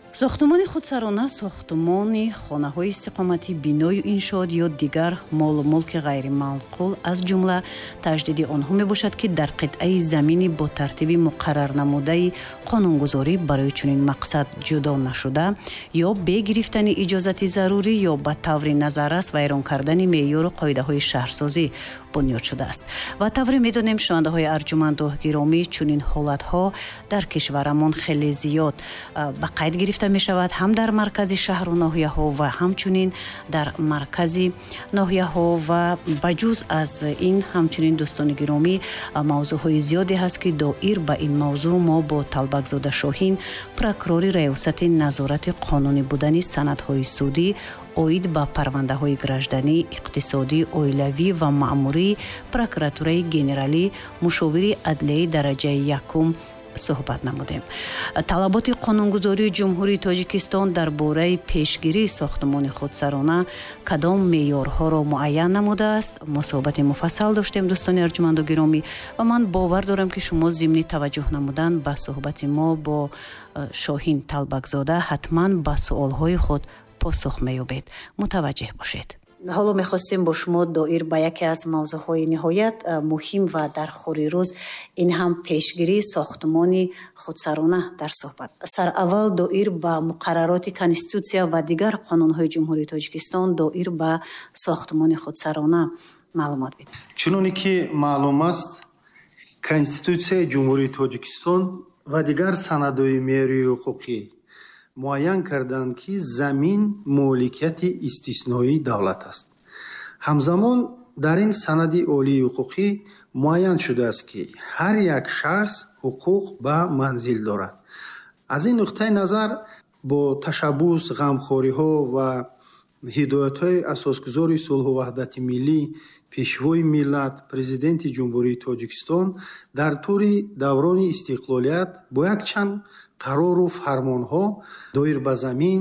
сохтмони худсарона сохтмони хонаҳои истиқоматӣ, биною иншоот ё дигар молу мулки ғайримаъқул аз ҷумла таҷдиди онҳо мебошад, ки дар қитъаи замини бо тартиби муқаррар намудаи қонунгузорӣ барои чунин мақсад ҷудо нашуда ё бе гирифтани иҷозати зарурӣ ё ба таври назаррас вайрон кардани меъёру қоидаҳои шаҳрсозӣ бунёд шудааст. ва тавре медонем шунавандаҳои арҷуманду гиромӣ, чунин ҳолатҳо дар кишварамон хеле зиёд ба қайд гирифта мешавад, ҳам дар маркази шаҳру ноҳияҳо ва ҳамчунин дар маркази ноҳияҳо. ва ба ҷуз аз ин ҳамчунин дӯстони гиромӣ мавзӯъҳои зиёде ҳаст, ки доир ба ин мавзӯъ мо бо Талбакзода Шоҳин, прокурори раёсати назорати қонунӣ будани санадҳои судӣ оид ба парвандаҳои гражданӣ, иқтисодӣ, оилавӣ ва маъмурии прокуратураи генералӣ, мушовири адлияи дараҷаи якум суҳбат намудем. талаботи қонунгузории ҷумҳурии Тоҷикистон дар бораи пешгирии сохтмони худсарона кадом меъёрҳоро муайян намудааст? мо суҳбати муфассал доштем дӯстони арҷуманду гиромӣ ва ман бовар дорам, ки шумо зимни таваҷҷӯҳ намудан ба суҳбати мо бо Шоҳин Талбакзода ҳатман ба суолҳои худ посух меёбед. мутаваҷҷеҳ бошед. ҳоло мехостем бо шумо доир ба яке аз мавзӯъҳои ниҳоят муҳим ва дар хори рӯз, ин ҳам пешгирии сохтмони худсарона дар суҳбат. сараввал доир ба муқаррароти конститутсия ва дигар қонунҳои ҷумҳурии Тоҷикистон доир ба сохтмони худсарона маълумот бидед. чуноне ки маълум аст, конститутсияи ҷумҳурии Тоҷикистон ва дигар санадҳои меъёрии ҳуқуқӣ муайян карданд, ки замин моликияти истисноии давлат аст. ҳамзамон дар ин санади олии ҳуқуқӣ муайян шудааст, ки ҳар як шахс ҳуқуқ ба манзил дорад. аз ин нуқтаи назар бо ташаббус, ғамхориҳо ва ҳидоятҳои асосгузори сулҳу ваҳдати миллӣ, пешвои миллат, президенти ҷумҳурии Тоҷикистон дар тӯри даврони истиқлолият бо якчанд қарору фармонҳо доир ба замин,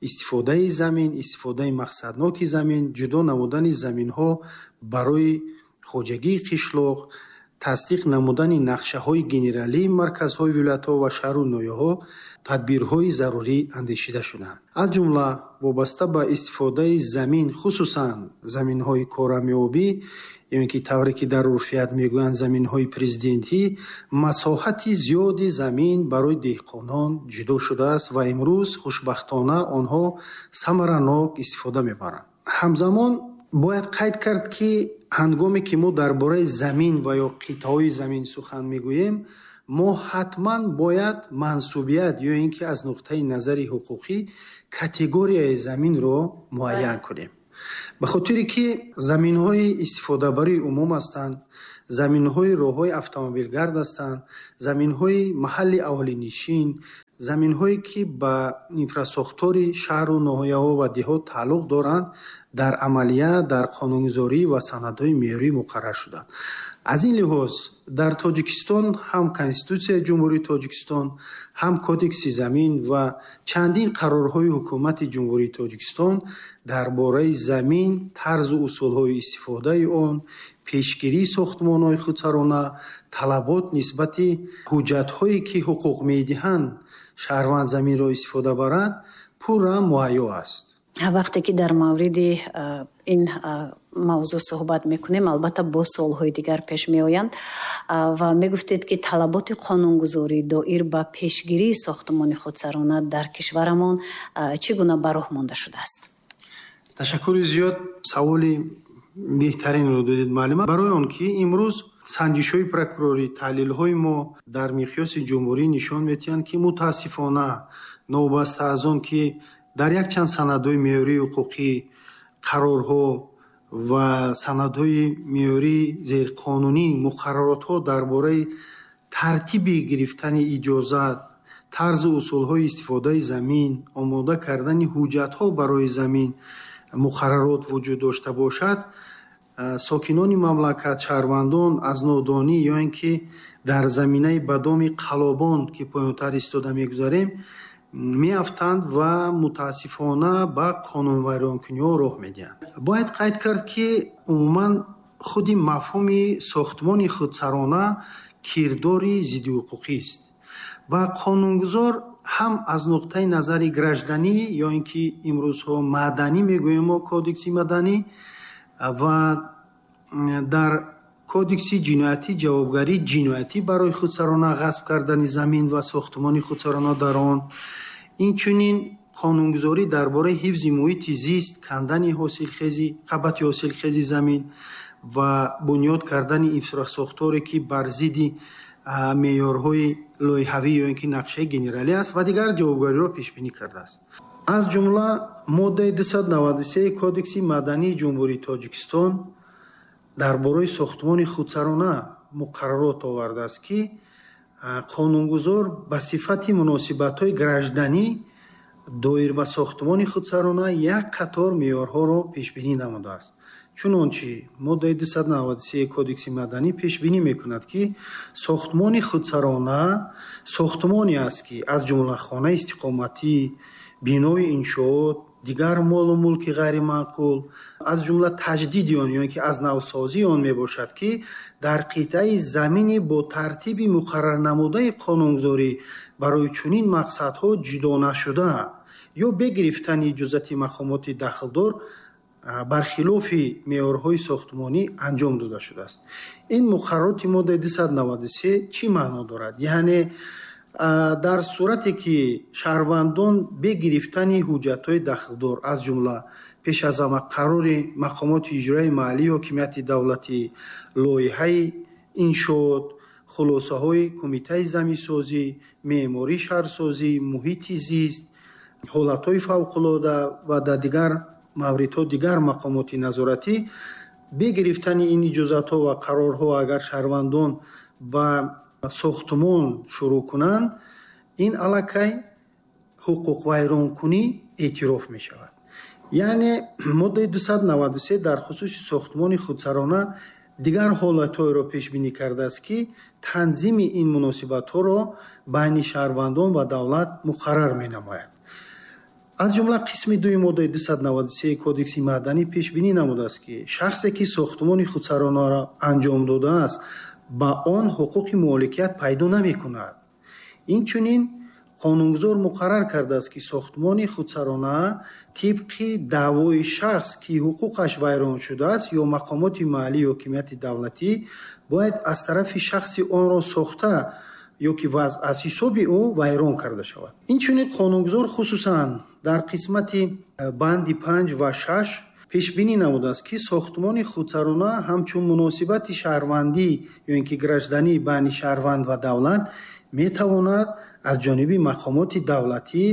истифодаи мақсадноки замин, ҷудо намудани заминҳо барои хоҷагии қишлоқ, тасдиқ намудани нақшаҳои генералии марказҳои вилоятҳо ва шаҳру ноҳияҳо, тадбирҳои зарурӣ андешида шуданд. аз ҷумла вобаста ба истифодаи замин, хусусан заминҳои корамиёбӣ, ё ки тавре ки дар урфият мегӯянд заминҳои президентӣ, масоҳати зиёди замин барои деҳқонон ҷудо шудааст ва имрӯз хушбахтона онҳо самаранок истифода мебаранд. ҳамзамон бояд қайд кард, ки ҳангоме ки мо дар бораи замин ва ё қитъаҳои замин сухан мегӯем, мо ҳатман бояд мансубият ё ин ки аз нуқтаи назари ҳуқуқӣ категорияи заминро муайян кунем. ба хотире ки заминҳои истифодабарии умум ҳастанд, заминҳои роҳҳои автомобилгард ҳастанд, заминҳои маҳалли аҳолинишин, заминҳое ки ба инфрасохтори шаҳру ноҳияҳо ва деҳот тааллуқ доранд, дар амалият дар қонунгузорӣ ва санадҳои меъёрӣ муқаррар шуданд. аз ин лиҳоз дар Тоҷикистон ҳам Конститутсияи ҷумҳурии Тоҷикистон, ҳам Кодекси замин ва чандин қарорҳои ҳукумати ҷумҳурии Тоҷикистон дар бораи замин, тарзу усулҳои истифодаи он, пешгирии сохтмонҳои худсарона, талабот нисбати ҳуҷҷатҳое ки ҳуқуқ медиҳанд шаҳрванд заминро истифода барад, пурра муайё аст. вақте ки дар мавриди ин мавзӯъ суҳбат мекунем, албатта бо суолҳои дигар пеш меоянд ва мегуфтед, ки талаботи қонунгузорӣ доир ба пешгирии сохтмони худсарона дар кишварамон чӣ гуна ба роҳ монда шудааст? ташаккури зиёд, саволи беҳтаринро додед маълима. барои он ки имрӯз санҷишҳои прокурорӣ, таҳлилҳои мо дар миқёси ҷумҳурӣ нишон медиҳанд, ки мутаассифона новобаста аз он ки дар якчанд санадҳои меъёрии ҳуқуқӣ, қарорҳо ва санадҳои меъёрии зерқонунӣ, муқарраротҳо дар бораи тартиби гирифтани иҷозат, тарзу усулҳои истифодаи замин, омода кардани ҳуҷҷатҳо барои замин, муқаррарот вуҷуд дошта бошад, сокинони мамлакат, шаҳрвандон аз нодонӣ ё ин ки дар заминаи бадоми қалобон ки поёнтар истода мегузарем меафтанд ва мутаассифона ба қонунвайронкуниҳо роҳ медиҳанд. бояд қайд кард, ки умуман худи мафҳуми сохтмони худсарона кирдори зиддиҳуқуқист ва қонунгузор ҳам аз нуқтаи назари гражданӣ ё ин ки имрӯзҳо маданӣ мегӯем мо кодекси маданӣ ва дар кодекси ҷиноятӣ ҷавобгарӣ ҷиноятӣ барои худсарона ғасб кардани замин ва сохтмони худсарона дар он, инчунин қонунгузорӣ дар бораи ҳифзи муҳити зист, кандани ҳосилхези қабати ҳосилхези замин ва бунёд кардани инфрасохторе ки бар зидди меъёрҳои лоиҳавӣ ё ин ки нақшаи генералӣ аст ва дигар ҷавобгариро пешбинӣ кардааст. аз ҷумла моддаи 293 кодекси мадании ҷумҳурии Тоҷикистон дар бораи сохтмони худсарона муқаррарот овардааст ки қонунгузор ба сифати муносибатҳои гражданӣ доир ба сохтмони худсарона як қатор меъёрҳоро пешбинӣ намудааст. чунончи моддаи 293 кодекси маданӣ пешбинӣ мекунад ки сохтмони худсарона сохтмоне аст ки аз ҷумла хонаи истиқоматӣ, бинои иншоот, дигар молу мулки ғайримаъқул, аз ҷумла таҷдиди он ё ин ки аз навсозии он мебошад ки дар қитъаи замини бо тартиби муқаррарнамудаи қонунгузорӣ барои чунин мақсадҳо ҷудо нашуда ё бе гирифтани иҷозати мақомоти дахлдор бархилофи меъёрҳои сохтмонӣ анҷом дода шудааст. ин муқаррароти моддаи 293 чӣ маъно дорад? яъне дар сурате ки шаҳрвандон бе гирифтани ҳуҷҷатҳои дахлдор аз ҷумла пеш аз ҳама қарори мақомоти иҷроии маҳаллии ҳокимияти давлатӣ, лоиҳаи иншоот, хулосаҳои кумитаи заминсозӣ, меъмории шаҳрсозӣ, муҳити зист, ҳолатҳои фавқулода ва дар дигар мавридҳо дигар мақомоти назоратӣ бе гирифтани ин иҷозатҳо ва қарорҳо агар шаҳрвандон ба сохтмон шурӯъ кунанд, ин аллакай ҳуқуқвайронкунӣ эътироф мешавад. яъне моддаи 293 дар хусуси сохтмони худсарона дигар ҳолатҳоеро пешбинӣ кардааст ки танзими ин муносибатҳоро байни шаҳрвандон ва давлат муқаррар менамояд. аз ҷумла қисми дуи моддаи 293 кодекси маъданӣ пешбинӣ намудааст ки шахсе ки сохтмони худсаронаро анҷом додааст ба он ҳуқуқи моликият пайдо намекунад. инчунин қонунгузор муқаррар кардааст ки сохтмони худсарона тибқи даъвои шахс ки ҳуқуқаш вайрон шудааст ё мақомоти маҳаллии ҳокимияти давлатӣ бояд аз тарафи шахси онро сохта ё ки аз ҳисоби ӯ вайрон карда шавад. инчунин қонунгузор хусусан дар қисмати банди 5 ва 6 пешбинӣ намудааст ки сохтмони худсарона ҳамчун муносибати шаҳрвандӣ ё ин ки гражданӣ байни шаҳрванд ва давлат метавонад аз ҷониби мақомоти давлатӣ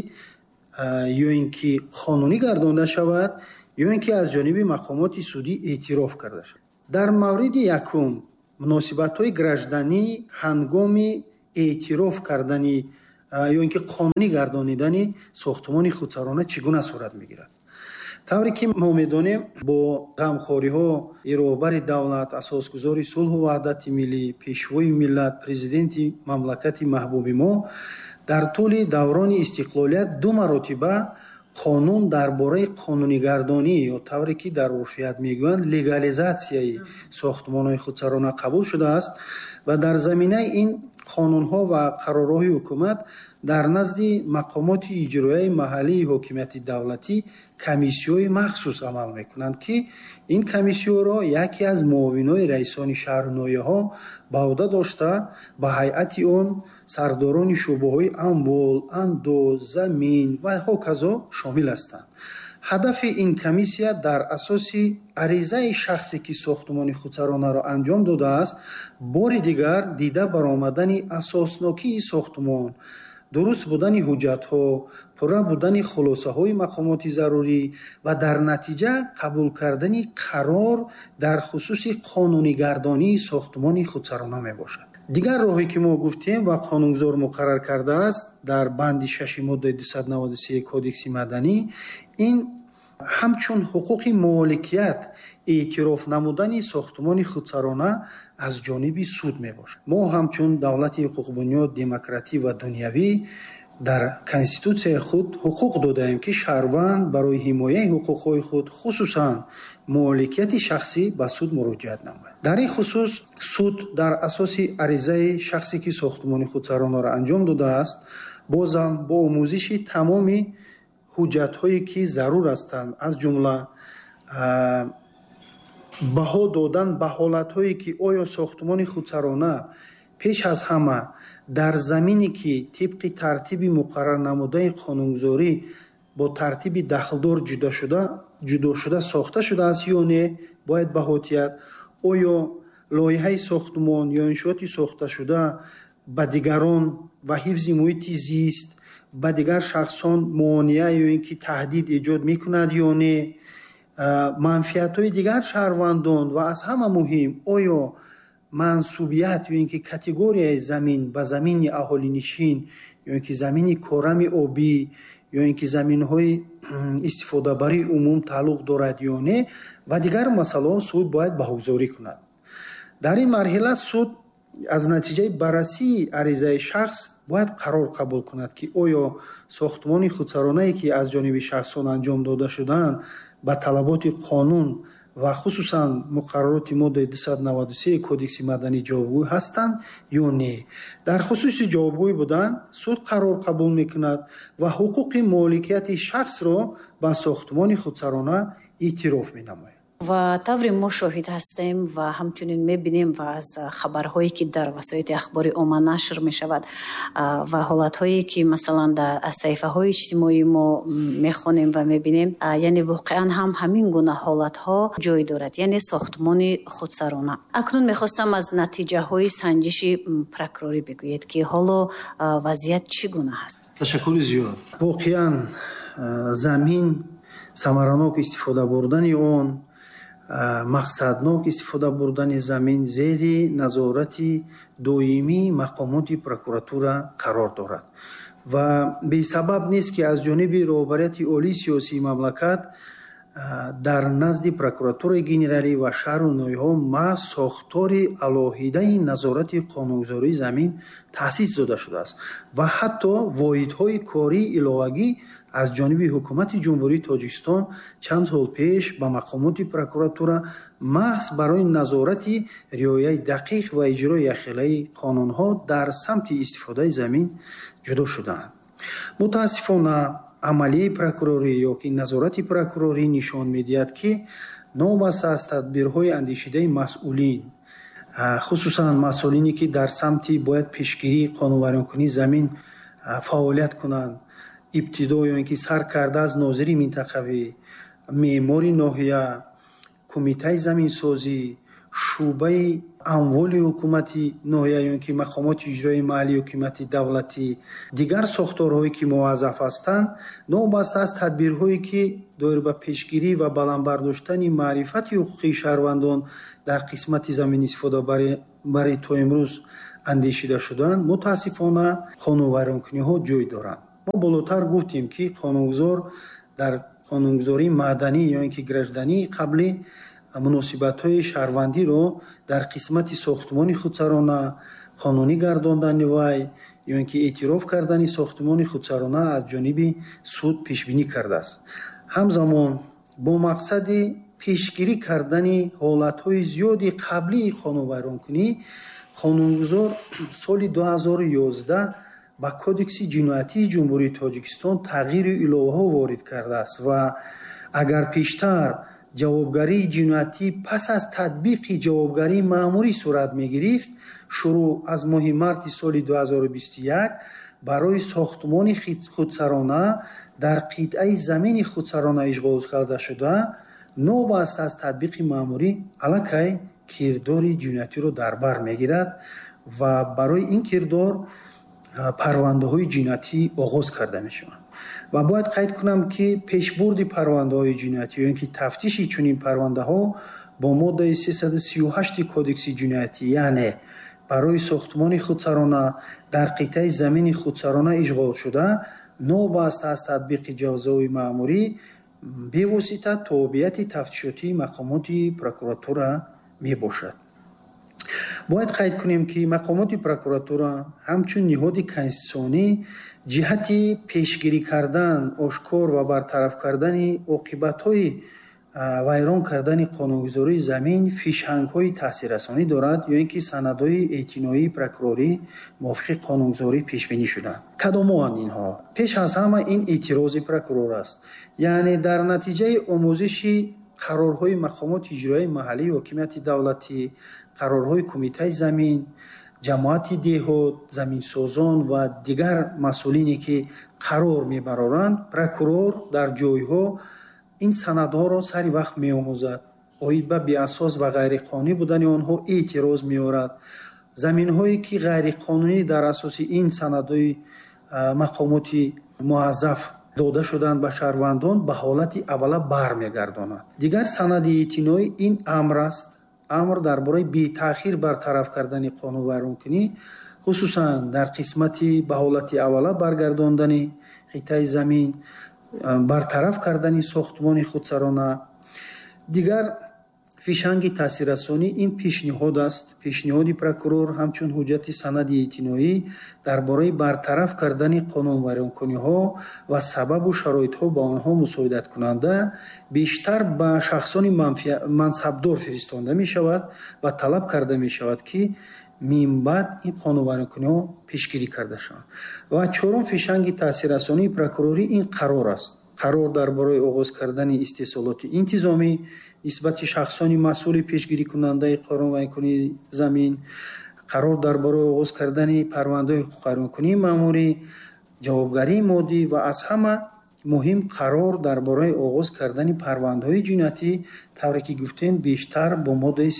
ё ин ки қонунӣ гардонда шавад ё ин ки аз ҷониби мақомоти судӣ эътироф карда шавад. дар мавриди якум муносибатҳои гражданӣ ҳангоми эътироф кардани ё ин ки қонунӣ гардонидани сохтмони худсарона чӣ гуна сурат мегирад? тавре ки мо медонем бо ғамхориҳо роҳбари давлат, асосгузори сулҳу ваҳдати миллӣ, пешвои миллат, президенти мамлакати маҳбуби мо дар тӯли даврони истиқлолият ду маротиба қонун дар бораи қонунигардонӣ ё тавре ки дар урфият мегӯянд легализатсияи сохтмонҳои худсарона қабул шудааст ва дар заминаи ин қонунҳо ва қарорҳои ҳукумат дар назди мақомоти иҷроияи маҳаллии ҳокимияти давлатӣ комиссияҳои махсус амал мекунанд ки ин комиссияҳоро яке аз муовинои раисони шаҳру ноҳияҳо ба ӯҳда дошта ба ҳайати он сардорони шӯъбаҳои амвол, андоз, замин ва ҳоказо шомил ҳастанд. ҳадафи ин комиссия дар асоси аризаи шахсе ки сохтмони худсаронаро анҷом додааст бори дигар дида баромадани асоснокии сохтмон, дуруст будани ҳуҷҷатҳо, пурра будани хулосаҳои мақомоти зарурӣ ва дар натиҷа қабул кардани қарор дар хусуси қонунигардонии сохтмони худсарона мебошад. дигар роҳе ки мо гуфтем ва қонунгузор муқаррар кардааст дар банди 6 моддаи 293 кодекси маданӣ, ин ҳамчун ҳуқуқи моликият эътироф намудани сохтмони худсарона аз ҷониби суд мебошад. мо ҳамчун давлати ҳуқуқбунёд, демократӣ ва дунявӣ дар конститутсияи худ ҳуқуқ додаем ки шаҳрванд барои ҳимояи ҳуқуқҳои худ хусусан моликияти шахсӣ ба суд муроҷиат намояд. дар ин хусус суд дар асоси аризаи шахсе ки сохтмони худсаронаро анҷом додааст бозам бо омӯзиши тамоми ҳуҷҷатҳое ки зарур ҳастанд, аз ҷумла баҳо додан ба ҳолатҳое ки оё сохтмони худсарона пеш аз ҳама дар замине ки тибқи тартиби муқаррар намудаи қонунгузорӣ бо тартиби дахлдор ҷудо шуда сохта шудааст ё не, бояд баҳо диҳад. оё лоиҳаи сохтмон ё иншооти сохташуда ба дигарон ба ҳифзи муҳити зист ба дигар шахсон муониа ё ин ки таҳдид эҷод мекунад ё не, манфиатҳои дигар шаҳрвандон ва аз ҳама муҳим оё мансубият ё ин ки категорияи замин ба замини аҳолинишин ё ин ки замини корами обӣ ё ин ки заминҳои истифодабарии умум тааллуқ дорад ё не ва дигар масъалаҳо суд бояд баҳогузорӣ кунад. дар ин марҳила суд аз натиҷаи баррасии аризаи шахс бояд қарор қабул кунад ки оё сохтмони худсаронае ки аз ҷониби шахсон анҷом дода шудаанд ба талаботи қонун ва хусусан муқаррароти моддаи 293 кодекси маданӣ ҷавобгӯ ҳастанд ё не. дар хусуси ҷавобгӯ будан суд қарор қабул мекунад ва ҳуқуқи моликияти шахсро ба сохтмони худсарона эътироф менамояд. ва таври мо шоҳид ҳастем ва ҳамчунин мебинем ва аз хабарҳое ки дар васоити ахбори умма нашр мешавад ва ҳолатҳое ки масалан аз саҳифаҳои иҷтимоӣ мо мехонем ва мебинем, яъне воқеан ҳам ҳамин гуна ҳолатҳо ҷой дорад, яъне сохтмони худсарона. акнун мехостам аз натиҷаҳои санҷиши прокурорӣ бигӯед ки ҳоло вазъият чӣ гуна ҳаст? ташаккури зиёд. воқеан замин самаранок истифода бурдани он, мақсаднок истифода бурдани замин зери назорати доимии мақомоти прокуратура қарор дорад ва бесабаб нест ки аз ҷониби роҳбарияти олии сиёсии мамлакат дар назди прокуратураи генералӣ ва шаҳру ноҳияҳо маҳз сохтори алоҳидаи назорати қонунгузории замин таъсис дода шудааст ва ҳатто воҳидҳои кории иловагӣ аз ҷониби ҳукумати ҷумҳурии Тоҷикистон чанд сол пеш ба мақомоти прокуратура маҳз барои назорати риояи дақиқ ва иҷрои яхелаи қонунҳо дар самти истифодаи замин ҷудо шудаанд. мутаассифона амалияи прокурорӣ ё ки назорати прокурорӣ нишон медиҳад ки новбаста аз тадбирҳои андешидаи масъулин, хусусан масъулине ки дар самти бояд пешгирии қонунвайронкунии замин фаъолият кунанд, ибтидо ё ин ки сар карда аз нозири минтақавӣ, меъмори ноҳия, кумитаи заминсозӣ, шуъбаи амволи ҳукумати ноҳия ё ин ки мақомоти иҷроии маҳаллии ҳукумати давлатӣ, дигар сохторҳое ки муваззаф ҳастанд, новбаста аз тадбирҳое ки доир ба пешгирӣ ва баландбардоштани маърифати ҳуқуқии шаҳрвандон дар қисмати заминистифодабарӣ то имрӯз андешида шудаанд, мутаассифона қонунвайронкуниҳо ҷой доранд. мо болотар гуфтем ки қонунгузор дар қонунгузории маданӣ ё ин ки граждании қаблӣ муносибатҳои шаҳрвандиро дар қисмати сохтмони худсарона қонунӣ гардондани вай ё ин ки эътироф кардани сохтмони худсарона аз ҷониби суд пешбинӣ кардааст. ҳамзамон бо мақсади пешгирӣ кардани ҳолатҳои зиёди қаблии қонунвайронкунӣ, қонунгузор соли 2011 ба кодекси ҷиноятии ҷумҳурии Тоҷикистон тағйиру иловаҳо ворид кардааст ва агар пештар ҷавобгарии ҷиноятӣ пас аз татбиқи ҷавобгарии маъмурӣ сурат мегирифт, шурӯъ аз моҳи марти соли 2021 барои сохтмони худсарона дар қитъаи замини худсарона ишғол карда шуда, новбаста аз татбиқи маъмурӣ аллакай кирдори ҷиноятиро дар бар мегирад ва барои ин кирдор парвандаҳои ҷиноятӣ оғоз карда мешаванд. ва бояд қайд кунам ки пешбурди парвандаҳои ҷиноятӣ ё ин ки тафтиши чунин парвандаҳо бо моддаи 338 кодекси ҷиноятӣ, яъне барои сохтмони худсарона дар қитъаи замини худсарона ишғол шуда, новбаста аз татбиқи ҷазои маъмурӣ бевосита тобиати тафтишотии мақомоти прокуратура мебошад. бояд қайд кунем ки мақомоти прокуратура ҳамчун ниҳоди конститутсионӣ ҷиҳати пешгирӣ кардан, ошкор ва бартараф кардани оқибатҳои вайрон кардани қонунгузории замин фишҳангҳои таъсиррасонӣ дорад ё ин ки санадҳои эътиноии прокурорӣ мувофиқи қонунгузорӣ пешбинӣ шуданд. кадомоанд инҳо? пеш аз ҳама ин эътирози прокурор аст. яъне дар натиҷаи омӯзиши қарорҳои мақомоти иҷроии маҳаллии ҳокимияти давлатӣ, қарорҳои кумитаи замин, ҷамоати деҳот, заминсозон ва дигар масъулине ки қарор мебароранд, прокурор дар ҷойҳо ин санадҳоро сари вақт меомӯзад, оид ба беасос ва ғайриқонунӣ будани онҳо эътироз меорад. заминҳое ки ғайриқонунӣ дар асоси ин санадҳои мақомоти муаззаф дода шуданд ба шаҳрвандон ба ҳолати аввала бармегардонад. дигар санади эътиноӣ ин амр аст. амр дар бораи бетаъхир бартараф кардани қонунвайронкунӣ, хусусан дар қисмати ба ҳолати аввала баргардондани қитъаи замин, бартараф кардани сохтмони худсарона. дигар фишанги таъсиррасонӣ ин пешниҳод аст. пешниҳоди прокурор ҳамчун ҳуҷҷати санади эътиноӣ дар бораи бартараф кардани қонунвайронкуниҳо ва сабабу шароитҳо ба онҳо мусоидаткунанда бештар ба шахсони мансабдор фиристонда мешавад ва талаб карда мешавад ки минбаъд ин қонунвайронкуниҳо пешгирӣ карда шаванд. ва чорум фишанги таъсиррасонии прокурорӣ ин қарор аст. қарор дар бораи оғоз кардани истеҳсолоти интизомӣ нисбати шахсони масъули пешгирикунандаи қонунвайронкунии замин, қарор дар бораи оғоз кардани парвандаҳои ҳуқуқвайронкунии маъмурӣ, ҷавобгарии моддӣ ва аз ҳама муҳим қарор дар бораи оғоз кардани парвандаҳои ҷиноятӣ, тавре ки гуфтем бештар бо моддаи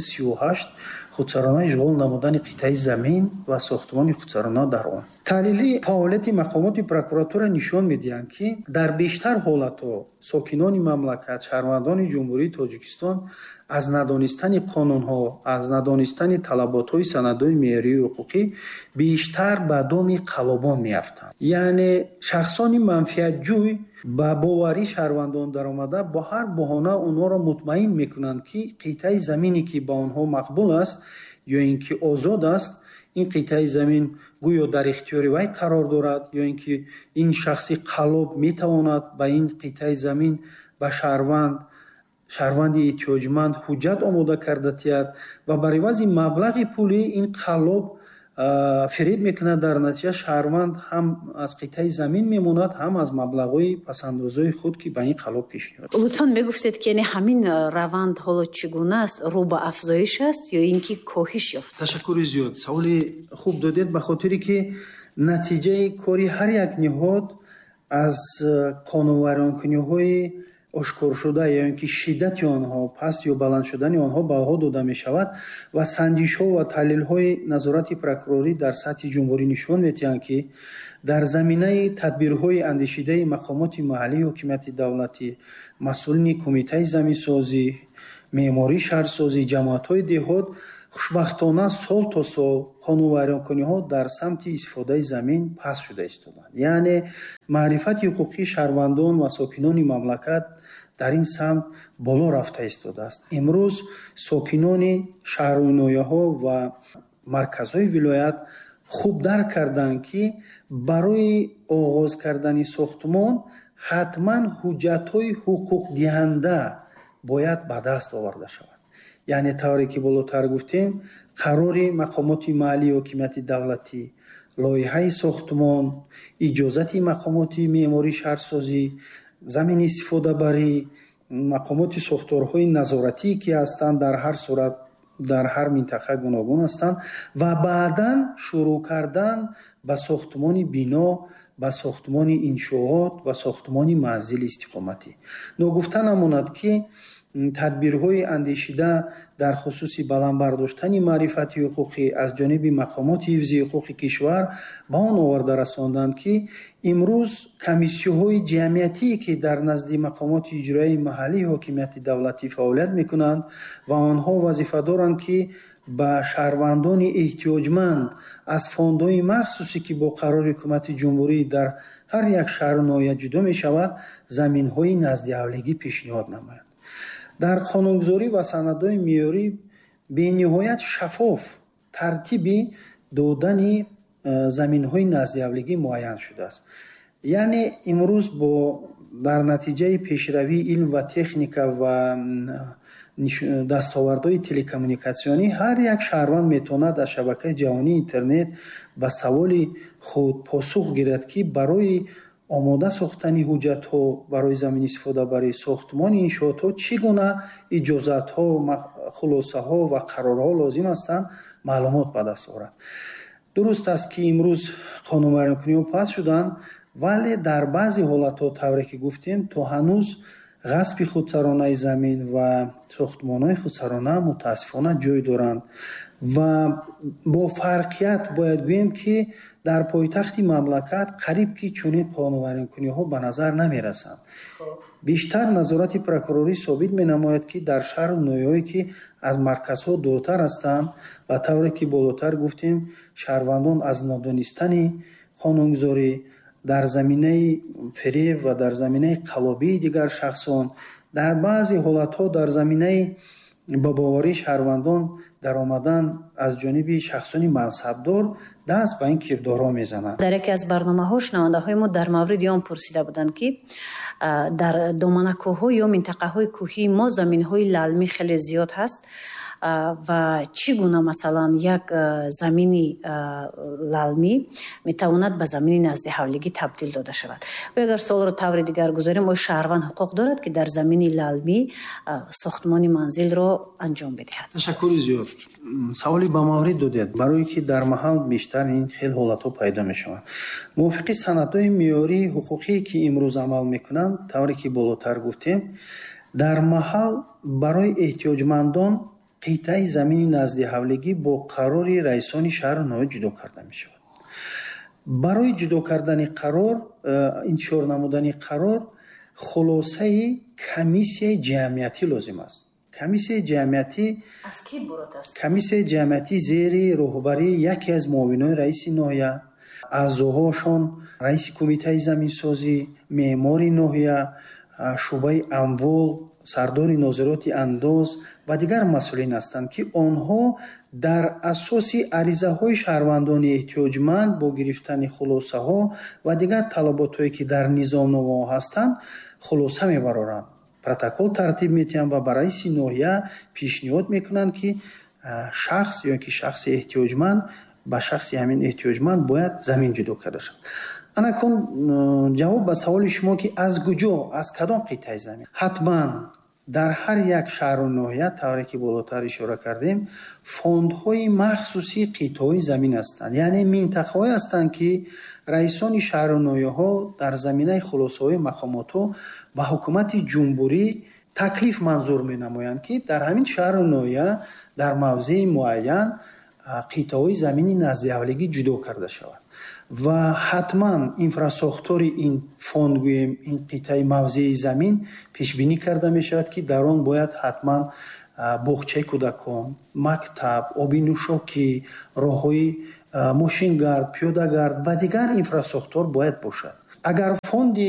338 худсарона ишғол намудани қитъаи замин ва сохтмони худсарона дар он. таҳлили фаъолияти мақомоти прокуратура нишон медиҳанд ки дар бештар ҳолатҳо сокинони мамлакат, шаҳрвандони ҷумҳурии Тоҷикистон аз надонистани қонунҳо, аз надонистани талаботҳои санадҳои меъёрии ҳуқуқӣ бештар ба доми қалобон меафтанд. яъне шахсони манфиатҷӯй ба боварии шаҳрвандон даромада бо ҳар боҳона онҳоро мутмаин мекунанд ки қитъаи замине ки ба онҳо мақбул аст ё ин ки озод аст, ин қитъаи замин гӯё дар ихтиёри вай қарор дорад ё ин ки ин шахси қалоб метавонад ба ин қитъаи замин ба шаҳрванди эҳтиёҷманд ҳуҷҷат омода карда тиҳад ва бар ивази маблағи пулӣ ин қалоб фиреб мекунад. дар натиҷа шаҳрванд ҳам аз қитъаи замин мемонад, ҳам аз маблағҳои пасандозои худ ки ба ин қалоб пешниҳод. лутфан мегуфтед ки ҳамин раванд ҳоло чӣ гуна аст? рӯ ба афзоиш аст ё ин ки коҳиш ёфт? ташаккури зиёд. саволи хуб додед, ба хотире ки натиҷаи кори ҳар як ниҳод аз қонунвайронкуниҳои ошкоршуда ё ин ки шиддати онҳо, паст ё баланд шудани онҳо баҳо дода мешавад ва санҷишҳо ва таҳлилҳои назорати прокурорӣ дар сатҳи ҷумҳурӣ нишон медиҳанд ки дар заминаи тадбирҳои андешидаи мақомоти маҳаллии ҳокимияти давлатӣ, масъулини кумитаи заминсозӣ, меъмории шаҳрсозӣ, ҷамоатҳои деҳот хушбахтона сол то сол қонунвайронкуниҳо дар самти истифодаи замин паст шуда истоданд. яъне маърифати ҳуқуқии шаҳрвандон ва сокинони мамлакат дар ин самт боло рафта истодааст. имрӯз сокинони шаҳру ноҳияҳо ва марказҳои вилоят хуб дарк карданд ки барои оғоз кардани сохтмон ҳатман ҳуҷҷатҳои ҳуқуқдиҳанда бояд ба даст оварда шавад. яъне тавре ки болотар гуфтем, қарори мақомоти маҳаллии ҳокимияти давлатӣ, лоиҳаи сохтмон, иҷозати мақомоти меъмории шаҳрсозӣ, замини истифодабарӣ, мақомоти сохторҳои назоратӣ ки ҳастанд дар ҳар сурат дар ҳар минтақа гуногун ҳастанд ва баъдан шурӯъ кардан ба сохтмони бино, ба сохтмони иншоот ва сохтмони манзили истиқоматӣ. ногуфта намонад ки тадбирҳои андешида дар хусуси баландбардоштани маърифати ҳуқуқӣ аз ҷониби мақомоти ҳифзи ҳуқуқи кишвар ба он оварда расонданд ки имрӯз комиссияҳои ҷамъиятие ки дар назди мақомоти иҷроии маҳаллии ҳокимияти давлатӣ фаъолият мекунанд ва онҳо вазифа доранд ки ба шаҳрвандони эҳтиёҷманд аз фондҳои махсусе ки бо қарори ҳукумати ҷумҳурӣ дар ҳар як шаҳру ноҳия ҷудо мешавад, заминҳои наздиавлигӣ пешниҳод намоянд. дар қонунгузорӣ ва санадҳои меъёрӣ бениҳоят шаффоф тартиби додани заминҳои наздиавлигӣ муайян шудааст. яъне имрӯз бо дар натиҷаи пешравии илм ва техника ва дастовардҳои телекоммуникатсионӣ ҳар як шаҳрванд метавонад аз шабакаи ҷаҳонии интернет ба саволи худ посух гирад, ки барои омода сохтани ҳуҷҷатҳо барои заминистифода барои сохтмони иншоотҳо чӣ гуна иҷозатҳо, хулосаҳо ва қарорҳо лозим ҳастанд, маълумот ба даст орад. дуруст аст ки имрӯз қонунвайронкуниҳо паст шуданд, вале дар баъзе ҳолатҳо тавре ки гуфтем то ҳанӯз ғасби худсаронаи замин ва сохтмонҳои худсарона мутаассифона ҷой доранд ва бо фарқият бояд гӯем ки дар пойтахти мамлакат қариб ки чунин қонунвайронкуниҳо ба назар намерасанд. бештар назорати прокурорӣ собит менамояд ки дар шаҳру ноҳияҳое ки аз марказҳо дуртар ҳастанд, ба тавре ки болотар гуфтем, шаҳрвандон аз нодонистани қонунгузорӣ дар заминаи фиреб ва дар заминаи қалобии дигар шахсон, дар баъзе ҳолатҳо дар заминаи ба боварии шаҳрвандон даромадан аз ҷониби шахсони мансабдор даст ба ин кирдорҳо мезананд. дар яке аз барномаҳо шунавандаҳои мо дар мавриди он пурсида буданд ки дар доманакӯҳҳо ё минтақаҳои кӯҳии мо заминҳои лалмӣ хеле зиёд ҳаст ва чӣ гуна масалан як замини лалмӣ метавонад ба замини наздиҳавлигӣ табдил дода шавад. ва агар суолро таври дигар гузорем, оё шаҳрванд ҳуқуқ дорад ки дар замини лалмӣ сохтмони манзилро анҷом бидиҳад? ташаккури зиёд. саволи ба маврид додед, барое ки дар маҳал бештар ин хел ҳолатҳо пайдо мешаванд. мувофиқи санадҳои меъёрии ҳуқуқие ки имрӯз амал мекунанд, тавре ки болотар гуфтем, дар маҳал барои эҳтиёҷмандон қитъаи замини наздиҳавлигӣ бо қарори раисони шаҳру ноҳия ҷудо карда мешавад. барои ҷудо кардани қарор, интишор намудани қарор, хулосаи комиссияи ҷамъиятӣ лозим аст. комиссияи ҷамъиятӣ зери роҳбарии яке аз муовинони раиси ноҳия, аъзоҳошон раиси кумитаи заминсозӣ, меъмори ноҳия, шӯъбаи амвол, сардори нозироти андоз ва дигар масъулин ҳастанд, ки онҳо дар асоси аризаҳои шаҳрвандони эҳтиёҷманд бо гирифтани хулосаҳо ва дигар талаботҳое ки дар низомномаҳо ҳастанд, хулоса мебароранд, протокол тартиб медиҳанд ва ба раиси ноҳия пешниҳод мекунанд, ки шахс ё ки шахси эҳтиёҷманд ба шахси ҳамин эҳтиёҷманд бояд замин ҷудо карда шавад. анакун ҷавоб ба саволи шумо ки аз куҷо, аз кадом қитъаи замин? ҳатман дар ҳар як шаҳру ноҳия, тавре ки болотар ишора кардем, фондҳои махсуси қитъаҳои замин ҳастанд, яъне минтақаҳое ҳастанд, ки раисони шаҳру ноҳияҳо дар заминаи хулосаҳои мақомотҳо ба ҳукумати ҷумҳурӣ таклиф манзур менамоянд, ки дар ҳамин шаҳру ноҳия дар мавзеи муайян қитъаҳои замини наздиҳавлигӣ ҷудо карда шавад ва ҳатман инфрасохтори ин фонд, гӯем ин қитъаи мавзеи замин пешбинӣ карда мешавад, ки дар он бояд ҳатман боғчаи кӯдакон, мактаб, оби нӯшокӣ, роҳҳои мошингард, пиёдагард ва дигар инфрасохтор бояд бошад. агар фонди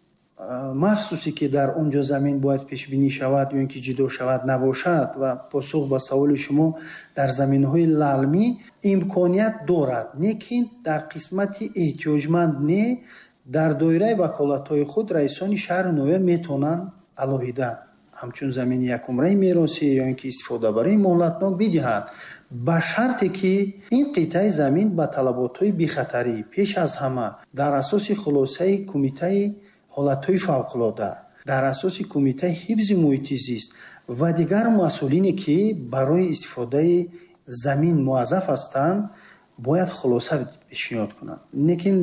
махсусе ки дар он ҷо замин бояд пешбинӣ шавад ё ин ки ҷудо шавад набошад ва посух ба саволи шумо дар заминҳои лалмӣ имконият дорад, лекин дар қисмати эҳтиёҷманд не, дар доираи ваколатҳои худ раисони шаҳру ноҳия метавонанд алоҳида ҳамчун замини якумраи меросӣ ё ин ки истифодабарии муҳлатнок бидиҳанд, ба шарте ки ин қитъаи замин ба талаботҳои бехатарӣ пеш аз ҳама дар асоси хулосаи кумитаи ҳолатҳои фавқулода, дар асоси кумитаи ҳифзи муҳити зист ва дигар масъулине ки барои истифодаи замин муаззаф ҳастанд, бояд хулоса пешниҳод кунанд. лекин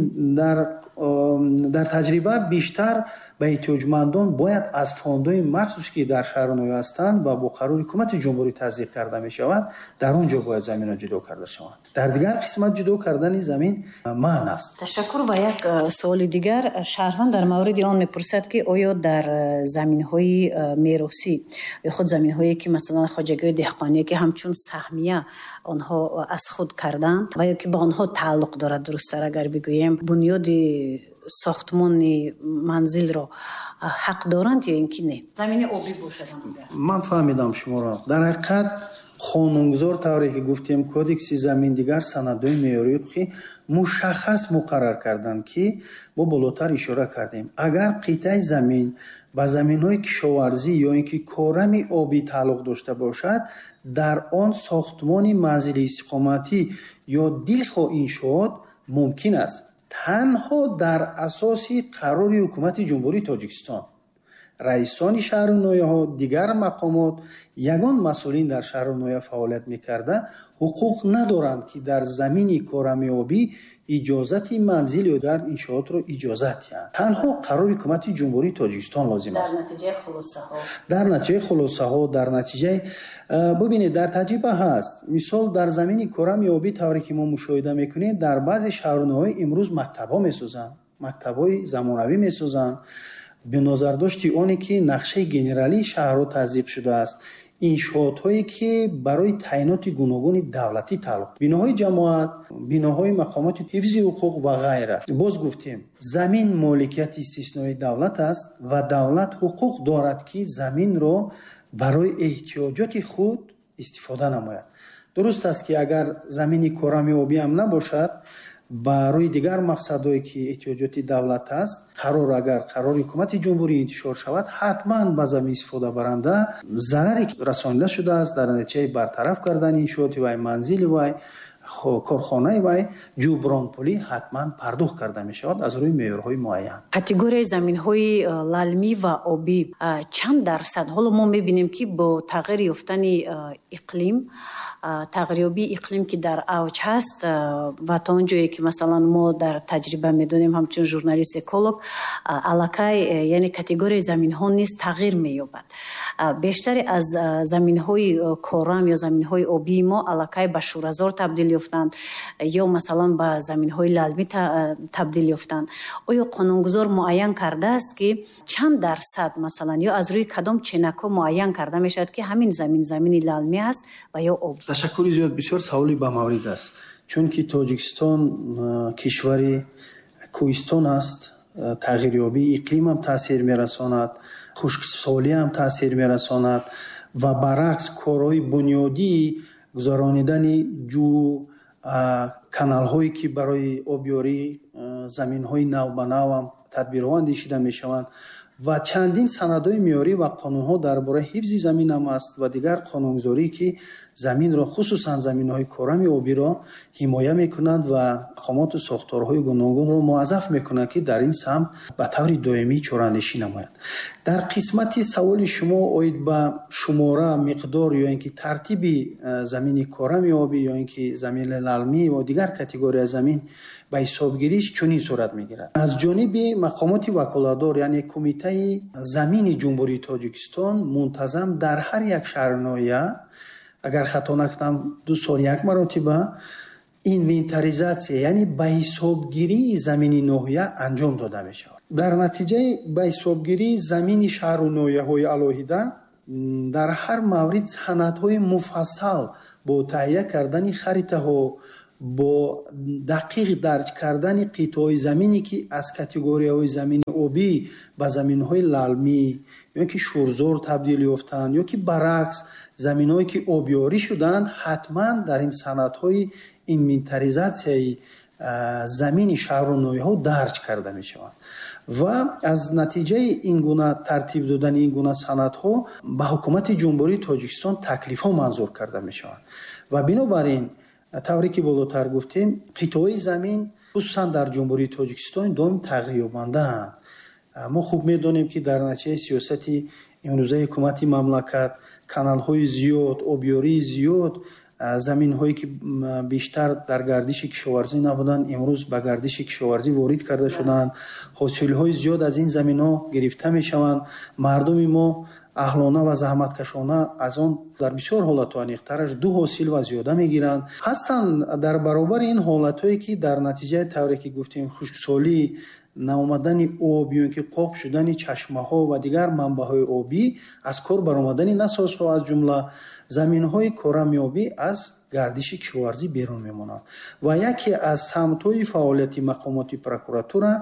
дар таҷриба бештар ба эҳтиёҷмандон бояд аз фондҳои махсусе ки дар шаҳру ноҳия ҳастанд ва бо қарори ҳукумати ҷумҳурӣ таздиқ карда мешавад, дар он ҷо бояд заминҳо ҷудо карда шаванд. дар дигар қисмат ҷудо кардани замин маън аст. ташаккур. ва як суоли дигар, шаҳрванд дар мавриди он мепурсад ки оё дар заминҳои меросӣ ё худ заминҳое ки масалан хоҷагиҳои деҳқоние ки ҳамчун саҳмия онҳо аз худ карданд ва ё ки ба онҳо тааллуқ дорад, дурусттар агар бигӯем, бунёди сохтмони манзилро ҳақ доранд ё ин ки не? замини обӣ бошад. ман фаҳмидам шуморо. дар ҳақиқат қонунгузор тавре ки гуфтем кодекси замин дигар санадҳои меъёрии ҳуқуқӣ мушаххас муқаррар карданд ки мо болотар ишора кардем агар қитъаи замин ба заминҳои кишоварзӣ ё ин ки корами обӣ тааллуқ дошта бошад дар он сохтмони манзили истиқоматӣ ё дилхоҳ иншоот мумкин аст танҳо дар асоси қарори ҳукумати ҷумҳурии Тоҷикистон. раисони шаҳру нояҳо дигар мақомот ягон масъулин дар шаҳру ноя фаъолият мекарда ҳуқуқ надоранд ки дар замини корамиёбӣ иҷозати манзил ё дигар иншоотро иҷозат диҳанд. танҳо қарори ҳукумати ҷумҳурии Тоҷикистон лозим аст. дар натиҷаи хулосаҳо дар натиҷаи бубинед дар таҷриба ҳаст. мисол дар замини корамиёбӣ тавре ки мо мушоҳида мекунем дар баъзе шаҳру нояҳо имрӯз мактабҳо месозанд, мактабҳои замонавӣ месозанд бинозардошти оне ки нақшаи генералии шаҳрҳо таздиқ шудааст, иншоотҳое ки барои таъиноти гуногуни давлатӣ тааллуқ, биноҳои ҷамоат, биноҳои мақомоти ҳифзи ҳуқуқ ва ғайра. боз гуфтем замин моликияти истисноии давлат аст ва давлат ҳуқуқ дорад ки заминро барои эҳтиёҷоти худ истифода намояд. дуруст аст ки агар замини корамиёбӣ ҳам набошад барои дигар мақсадҳое ки эҳтиёҷоти давлат аст агар қарори ҳукумати ҷумҳурӣ интишор шавад ҳатман ба замин истифода баранда зараре расонида шудааст дар натиҷаи бартараф кардани иншооти вай, манзили вай, корхонаи вай ҷубронпулӣ ҳатман пардохт карда мешавад аз рӯи меъёрҳои муайян. категорияи заминҳои лалмӣ ва обӣ чанд дарсад ҳоло мо мебинем ки бо тағйир ёфтани иқлим тағйирёбии иқлим ки дар авҷ ҳаст ва то он ҷое ки масалан мо дар таҷриба медонем ҳамчун журналист эколог аллакай яъне категорияи заминҳо низ тағйир меёбад. бештаре аз заминҳои корам ё заминҳои обии мо аллакай ба шӯразор табдил ёфтанд ё масалан ба заминҳои лалмӣ табдил ёфтанд. оё қонунгузор муайян кардааст ки чанд дарсад масалан ё аз рӯи кадом ченакҳо муайян карда мешавад ки ҳамин замини лалмӣ аст ва ё обӣ? ташаккури зиёд. бисёр саволи ба маврид аст. чунки Тоҷикистон кишвари кӯҳистон аст, тағйирёбии иқлим ҳам таъсир мерасонад, хушксолӣ ҳам таъсир мерасонад ва баръакс корҳои бунёдии гузаронидани ҷӯ, каналҳое ки барои обёрии заминҳои навбанав ҳам тадбирҳо андешида мешаванд ва чандин санадҳои меъёрӣ ва қонунҳо дар бораи ҳифзи замин ҳам аст ва дигар қонунгузорӣ ки заминро хусусан заминҳои корами обиро ҳимоя мекунанд ва мақомоту сохторҳои гуногунро муаззаф мекунанд ки дар ин самт ба таври доимӣ чораандешӣ намоянд. дар қисмати саволи шумо оид ба шумора, миқдор ё ин ки тартиби замини корами обӣ ё ин ки замини лалмӣ ва дигар категорияи замин ба ҳисобгириш чунин сурат мегирад. аз ҷониби мақомоти ваколатдор яъне кумитаи замини ҷумҳурии Тоҷикистон мунтазам дар ҳар як шаҳрноя агар хато накунам 2 сол 1 маротиба инвентаризатсия яъне ба ҳисобгирии замини ноҳия анҷом дода мешавад. дар натиҷаи ба ҳисобгирии замини шаҳру ноҳияҳои алоҳида дар ҳар маврид санадҳои муфассал бо таҳия кардани харитаҳо бо дақиқ дарҷ кардани қитъаҳои замине ки аз категорияҳои замини обӣ ба заминҳои лалмӣ ё ки шӯрзор табдил ёфтанд ё ки баръакс заминҳое ки обёрӣ шуданд ҳатман дар ин санадҳои инвентаризатсияи замини шаҳру ноҳияҳо дарҷ карда мешаванд ва аз натиҷаи ин гуна тартиб додани ин гуна санадҳо ба ҳукумати ҷумҳурии Тоҷикистон таклифҳо манзур карда мешаванд ва бинобар ин тавре ки болотар гуфтем қитъаҳои замин хусусан дар ҷумҳурии Тоҷикистон доим тағйирёбандаанд. мо хуб медонем ки дар натиҷаи сиёсати имрӯзаи ҳукумати мамлакат каналҳои зиёд, обёрии зиёд, заминҳое ки бештар дар гардиши кишоварзӣ набуданд имрӯз ба гардиши кишоварзӣ ворид карда шуданд, ҳосилҳои зиёд аз ин заминҳо гирифта мешаванд. мардуми мо аҳлона ва заҳматкашона аз он дар бисёр ҳолатҳо аниқтараш 2 ҳосил ва зиёда мегиранд. ҳастанд дар баробари ин ҳолатҳое ки дар натиҷаи тавре ки гуфтем хушксолӣ, наомадани об ё ин ки қоб шудани чашмаҳо ва дигар манбаъҳои обӣ аз кор баромадани насозҳо аз ҷумла заминҳои корамиёбӣ аз гардиши кишоварзӣ берун мемонанд ва яке аз самтҳои фаъолияти мақомоти прокуратура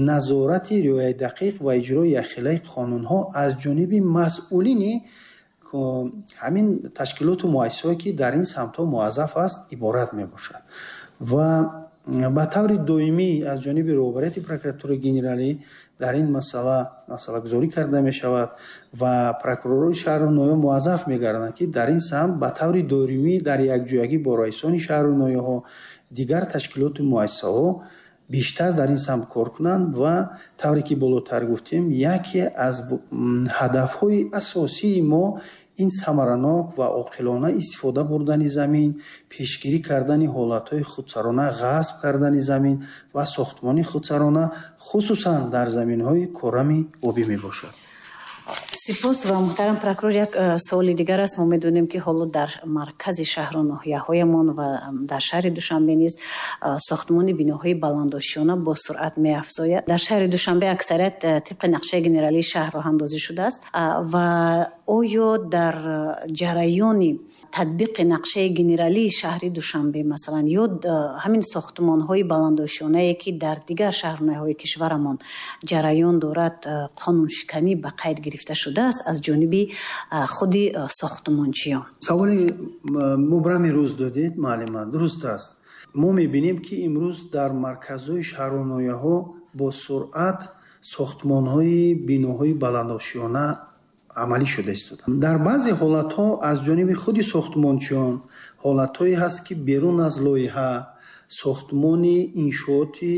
назорати риояи дақиқ ва иҷрои яхелаи қонунҳо аз ҷониби масъулини ҳамин ташкилоту муассисое ки дар ин самтҳо муаззаф аст иборат мебошад ва ба таври доимӣ аз ҷониби роҳбарияти прокуратураи генералӣ дар ин масъалагузорӣ карда мешавад ва прокурори шаҳру ноё муаззаф мегарданд ки дар ин самт ба таври доимӣ дар якҷоягӣ бо раисони шаҳру ноёҳо дигар ташкилоту муассисаҳо бештар дар ин самт кор кунанд ва тавре ки болотар гуфтем яке аз ҳадафҳои асосии мо ин самаранок ва оқилона истифода бурдани замин, пешгирӣ кардани ҳолатҳои худсарона, ғасб кардани замин ва сохтмони худсарона хусусан дар заминҳои корами обӣ мебошад. сипос ва муҳтарам прокурор, як суоли дигар аст. мо медонем ки ҳоло дар маркази шаҳру ноҳияҳоямон ва дар шаҳри Душанбе низ сохтмони биноҳои баландошиёна бо суръат меафзояд. дар шаҳри Душанбе аксарият тибқи нақшаи генералии шаҳр роҳандозӣ шудааст ва оё дар ҷараёни татбиқи нақшаи генералии шаҳри Душанбе масалан ё ҳамин сохтмонҳои баландошионае ки дар дигар шаҳрноҳаҳои кишварамон ҷараён дорад, қонуншиканӣ ба қайд гирифта шудааст аз ҷониби худи сохтмончиён? саволи мубрами рӯз додед маълима, дуруст аст. мо мебинем ки имрӯз дар марказҳои шаҳру нояҳо бо суръат сохтмонҳои биноҳои баландошиёна амалӣ шуда истоданд. дар баъзе ҳолатҳо аз ҷониби худи сохтмончиён ҳолатҳое ҳаст ки берун аз лоиҳа сохтмони иншооти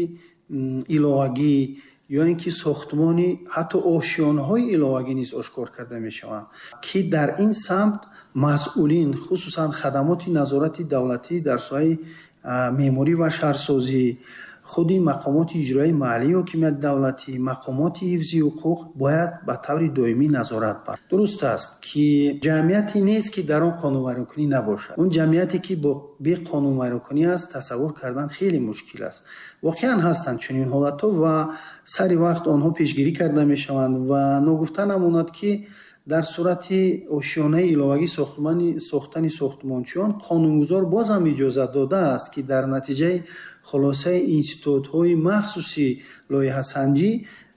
иловагӣ ё ин ки сохтмони ҳатто ошиёнаҳои иловагӣ низ ошкор карда мешаванд ки дар ин самт масъулин хусусан хадамоти назорати давлатӣ дар соҳаи меъморӣ ва шаҳрсозӣ, худи мақомоти иҷроии маҳаллии ҳокимияти давлатӣ, мақомоти ҳифзи ҳуқуқ бояд ба таври доимӣ назорат бар. дуруст аст ки ҷамъияте нест ки дар он қонунвайронкунӣ набошад. он ҷамъияте ки бо беқонунвайронкунӣ аст, тасаввур кардан хеле мушкил аст. воқеан ҳастанд чунин ҳолатҳо ва сари вақт онҳо пешгирӣ карда мешаванд ва ногуфта намонад ки дар сурати ошиёнаи иловагӣ сохтани сохтмончиён қонунгузор бозам иҷозат додааст ки дар натиҷаи хулосаи институтҳои махсуси лоиҳасанҷӣ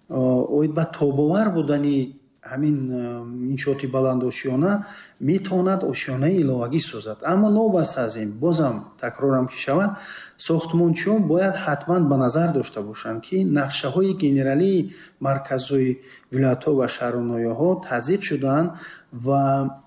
оид ба тобовар будани ҳамин иншооти баландошиёна метавонад ошиёнаи иловагӣ созад. аммо новбаста аз ин бозам такрорам ки шавад, сохтмончиён бояд ҳатман ба назар дошта бошанд ки нақшаҳои генералии марказҳои вилоятҳо ва шаҳру ноёҳо тазиқ шудаанд ва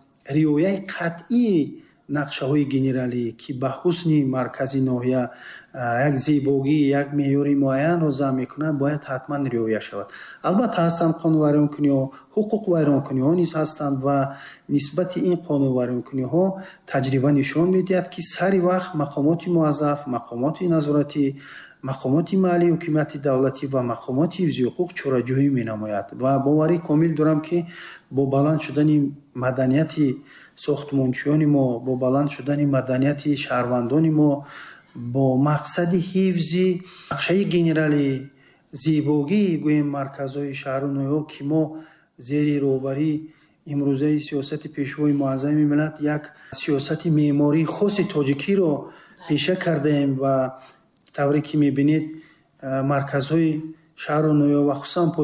риояи қатъии нақшаҳои генералӣ ки ба ҳусни маркази ноҳия як зебогӣ, як меъёри муайянро замъ мекунад, бояд ҳатман риоя шавад. албатта ҳастанд қонунвайронкуниҳо, ҳуқуқвайронкуниҳо низ ҳастанд ва нисбати ин қонунвайронкуниҳо таҷриба нишон медиҳад ки сари вақт мақомоти муаззаф, мақомоти назоратӣ, мақомоти маҳаллии ҳокимияти давлатӣ ва мақомоти ҳифзи ҳуқуқ чораҷӯӣ менамояд ва боварӣ комил дорам ки бо баланд шудани маданияти сохтмончиёни мо, бо баланд шудани маданияти шаҳрвандони мо бо мақсади ҳифзи нақшаи генералӣ, зебогии гӯем марказҳои шаҳру ноё ки мо зери роҳбарии имрӯзаи сиёсати пешвои муаззами миллат як сиёсати меъмории хоси тоҷикиро пеша кардаем ва тавре ки мебинед марказҳои шаҳру ноё ва хусусан